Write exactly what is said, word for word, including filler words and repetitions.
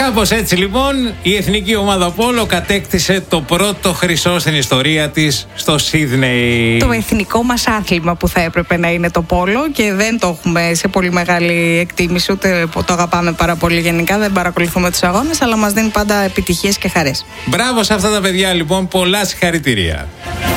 Κάπως έτσι λοιπόν η εθνική ομάδα πόλο κατέκτησε το πρώτο χρυσό στην ιστορία της στο Σίδνεϊ. Το εθνικό μας άθλημα που θα έπρεπε να είναι το πόλο και δεν το έχουμε σε πολύ μεγάλη εκτίμηση, ούτε το αγαπάμε πάρα πολύ γενικά, δεν παρακολουθούμε τους αγώνες, αλλά μας δίνει πάντα επιτυχίες και χαρές. Μπράβο σε αυτά τα παιδιά λοιπόν, πολλά συγχαρητήρια.